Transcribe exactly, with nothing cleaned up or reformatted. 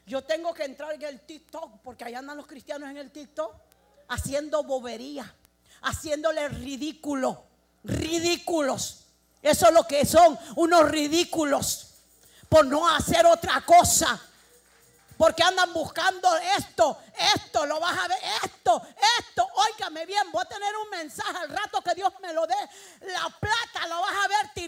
Yo tengo que entrar en el TikTok porque allá andan los cristianos en el TikTok haciendo bobería, haciéndole ridículo, ridículos. Eso es lo que son, unos ridículos por no hacer otra cosa. Porque andan buscando esto, esto, lo vas a ver, esto, esto. Óigame bien, voy a tener un mensaje al rato que Dios me lo dé. La plata lo vas a ver